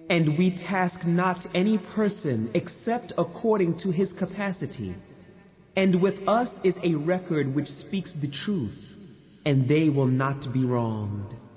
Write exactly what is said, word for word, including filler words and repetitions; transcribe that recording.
And we task not any person except according to his capacity. And with us is a record which speaks the truth, and they will not be wronged.